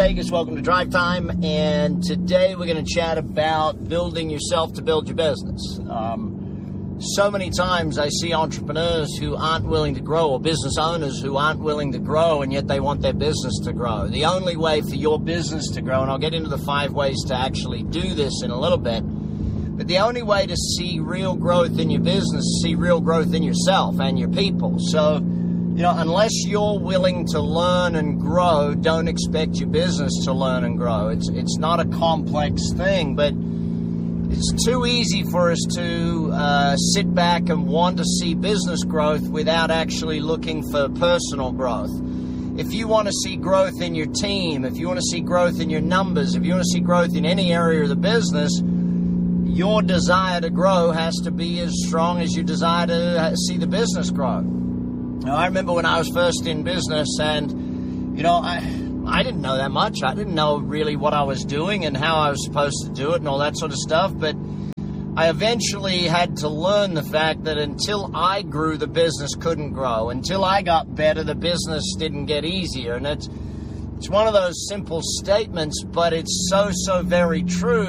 Vegas. Welcome to Drive Time, and today we're going to chat about building yourself to build your business. So many times I see entrepreneurs who aren't willing to grow, or business owners who aren't willing to grow, and yet they want their business to grow. The only way for your business to grow, and I'll get into the 5 ways to actually do this in a little bit, but the only way to see real growth in your business is see real growth in yourself and your people. So, unless you're willing to learn and grow, don't expect your business to learn and grow. It's not a complex thing, but it's too easy for us to sit back and want to see business growth without actually looking for personal growth. If you want to see growth in your team, if you want to see growth in your numbers, if you want to see growth in any area of the business, your desire to grow has to be as strong as your desire to see the business grow. Now, I remember when I was first in business, and I didn't know that much. I didn't know really what I was doing and how I was supposed to do it and all that sort of stuff. But I eventually had to learn the fact that until I grew, the business couldn't grow. Until I got better, the business didn't get easier. And it's one of those simple statements, but it's so very true.